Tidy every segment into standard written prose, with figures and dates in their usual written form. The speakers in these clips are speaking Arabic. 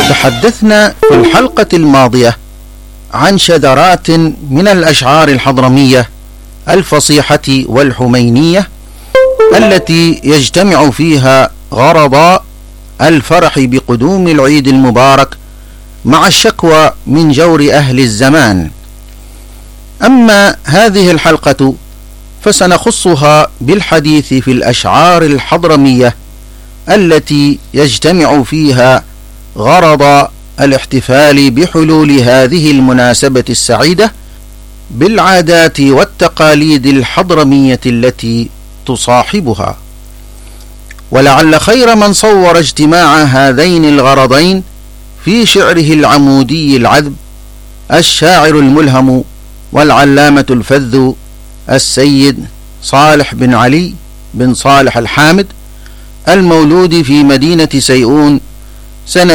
تحدثنا في الحلقة الماضية عن شذرات من الأشعار الحضرمية الفصيحة والحمينية التي يجتمع فيها غرض الفرح بقدوم العيد المبارك مع الشكوى من جور أهل الزمان. أما هذه الحلقة فسنخصها بالحديث في الأشعار الحضرمية التي يجتمع فيها غرض الاحتفال بحلول هذه المناسبة السعيدة بالعادات والتقاليد الحضرمية التي تصاحبها. ولعل خير من صور اجتماع هذين الغرضين في شعره العمودي العذب الشاعر الملهم والعلامة الفذ السيد صالح بن علي بن صالح الحامد، المولود في مدينة سيئون سنة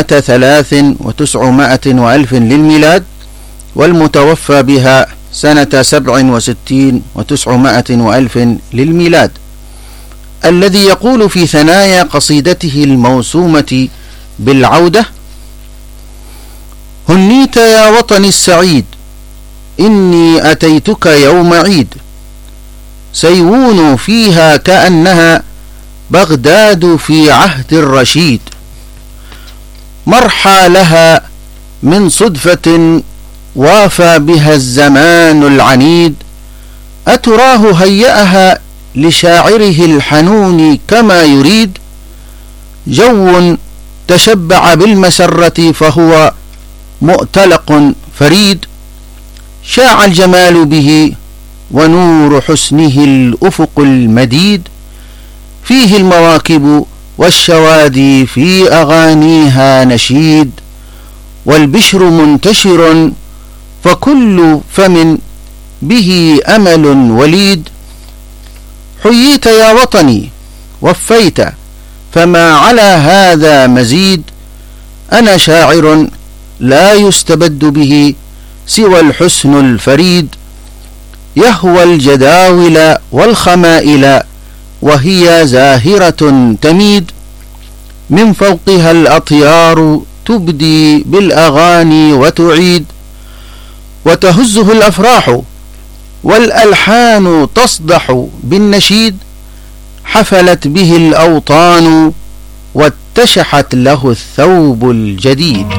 9300 للميلاد، والمتوفى بها سنة 67 و900 للميلاد، الذي يقول في ثنايا قصيدته الموسومة بالعودة: هنيت يا وطني السعيد إني أتيتك يوم عيد، سيئون فيها كأنها بغداد في عهد الرشيد، مرحى لها من صدفة وافى بها الزمان العنيد، أتراه هيأها لشاعره الحنون كما يريد، جو تشبع بالمسرة فهو مؤتلق فريد، شاع الجمال به ونور حسنه الأفق المديد، فيه المواكب والشوادي في أغانيها نشيد، والبشر منتشر فكل فم به أمل وليد، حييت يا وطني وفيت فما على هذا مزيد، أنا شاعر لا يستبد به سوى الحسن الفريد، يهوى الجداول والخمائل وهي زاهرة تميد، من فوقها الأطيار تبدي بالأغاني وتعيد، وتهزه الأفراح والألحان تصدح بالنشيد، حفلت به الأوطان واتشحت له الثوب الجديد.